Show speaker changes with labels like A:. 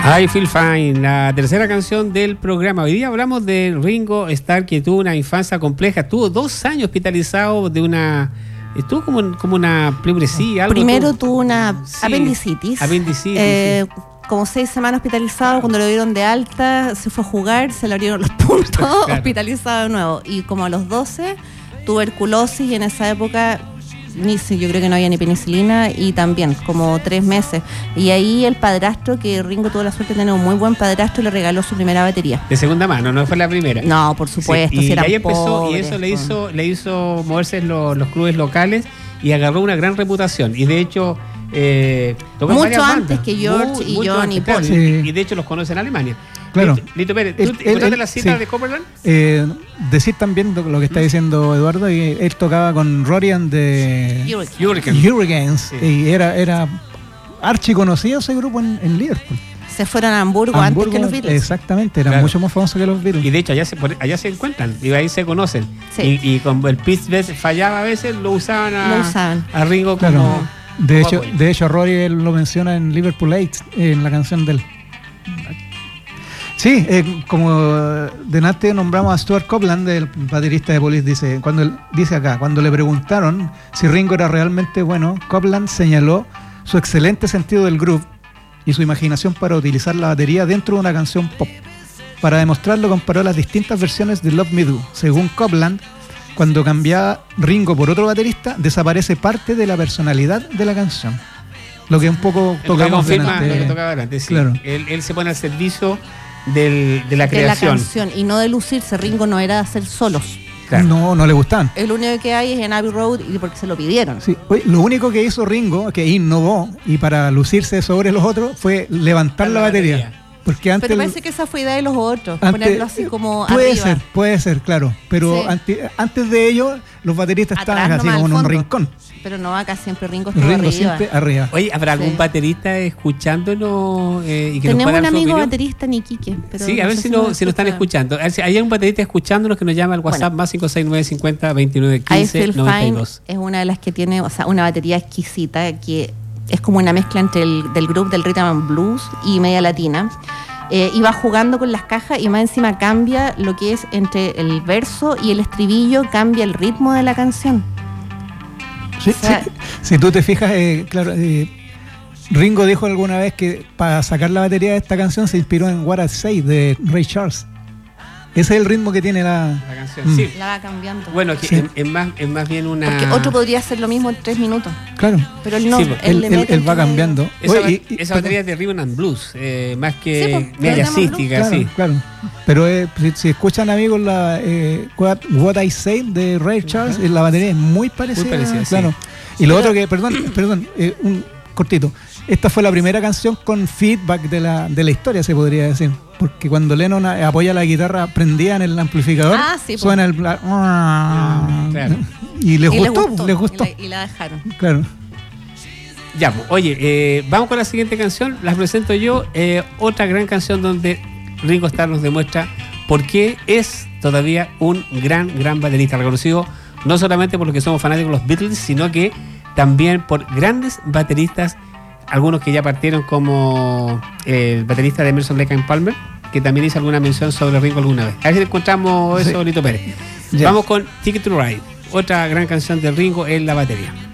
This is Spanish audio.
A: I Feel Fine, la tercera canción del programa. Hoy día hablamos de Ringo Starr, que tuvo una infancia compleja. Estuvo 2 años hospitalizado de una... Estuvo como una pleuresía. Algo
B: Primero tuvo una apendicitis.
A: Sí.
B: Como 6 semanas hospitalizado. Cuando lo dieron de alta, se fue a jugar, se le abrieron los puntos, claro. Hospitalizado de nuevo. Y como a los 12, tuberculosis, y en esa época... yo creo que no había ni penicilina, y también como 3 meses. Y ahí el padrastro, que Ringo tuvo la suerte de tener un muy buen padrastro, le regaló su primera batería.
A: De segunda mano, no fue la primera.
B: No, por supuesto.
A: Sí, y
B: si
A: ahí empezó,
B: pobres,
A: y eso le hizo moverse en los clubes locales, y agarró una gran reputación. Y de hecho,
B: mucho antes que George y John y Paul.
A: Sí. Y de hecho los conoce en Alemania.
C: Claro.
A: Lito Pérez, ¿tú escuchaste la cita de Copperland?
C: Decir también lo que está diciendo Eduardo, y él tocaba con Rory and the Hurricanes, sí. Y era archiconocido ese grupo en Liverpool.
B: Se fueron a Hamburgo antes que los Beatles.
C: Exactamente, eran mucho más famosos que los Beatles.
A: Y de hecho allá se encuentran, y ahí se conocen.
B: Sí.
A: Y cuando el pitch fallaba a veces, lo usaban a Ringo como...
C: Claro. De hecho, Rory él lo menciona en Liverpool 8, en la canción de él. Sí, como delante nombramos a Stuart Copeland, el baterista de Police, cuando le preguntaron si Ringo era realmente bueno, Copeland señaló su excelente sentido del groove y su imaginación para utilizar la batería dentro de una canción pop. Para demostrarlo, comparó las distintas versiones de Love Me Do. Según Copeland, cuando cambiaba Ringo por otro baterista, desaparece parte de la personalidad de la canción. Lo que un poco tocamos
A: delante. Sí. Claro. Él se pone al servicio de la creación.
B: De la canción, y no de lucirse. Ringo no era de hacer solos.
C: Claro. No le gustan.
B: El único que hay es en Abbey Road, y porque se lo pidieron.
C: Sí. Oye, lo único que hizo Ringo, que innovó, y para lucirse sobre los otros, fue levantar la batería. Porque antes,
B: pero parece que esa fue idea de los otros, ponerlo así como arriba.
C: Puede ser, claro. Pero sí. Antes de ello, los bateristas estaban así como en un rincón.
B: Pero no, acá siempre Ringo estaba
C: siempre arriba.
A: Oye, ¿habrá algún baterista escuchándonos? Y que
B: tenemos
A: nos
B: un amigo
A: opinión?
B: Baterista, Niquique.
A: Sí, a ver si nos están escuchando. A ver si hay un baterista escuchándonos, que nos llama al WhatsApp más 569 50 29 15 92.
B: Es una de las que tiene, una batería exquisita, que es como una mezcla entre del grupo del rhythm and blues y media latina. Y va jugando con las cajas, y más encima cambia lo que es entre el verso y el estribillo, cambia el ritmo de la canción.
C: Sí, si tú te fijas, claro, Ringo dijo alguna vez que para sacar la batería de esta canción se inspiró en What I Say de Ray Charles. Ese es el ritmo que tiene la
A: canción. Sí.
B: La va cambiando.
A: Bueno, es más bien una...
B: Porque otro podría hacer lo mismo en 3 minutos.
C: Claro.
B: Pero él no.
C: Sí, él va cambiando.
A: Esa batería es de Rhythm and Blues, más que media jazzística.
C: Claro,
A: sí.
C: Claro. Pero si escuchan, amigos, What I Say de Ray Charles, la batería es muy parecida.
A: Muy parecida,
C: claro.
A: Sí.
C: Y lo otro que, perdón, un cortito. Esta fue la primera canción con feedback de la historia, se podría decir. Porque cuando Lennon apoya la guitarra prendida en el amplificador, suena el...
A: claro.
C: Y les gustó.
B: Y la dejaron.
C: Claro.
A: Ya, oye, vamos con la siguiente canción. La presento yo. Otra gran canción donde Ringo Starr nos demuestra por qué es todavía un gran baterista, reconocido no solamente por los que somos fanáticos de los Beatles, sino que también por grandes bateristas, algunos que ya partieron, como el baterista de Emerson Lake and Palmer, que también hizo alguna mención sobre Ringo alguna vez. A ver si encontramos eso, Lito Pérez. Ya. Vamos con Ticket to Ride, otra gran canción de Ringo en la batería.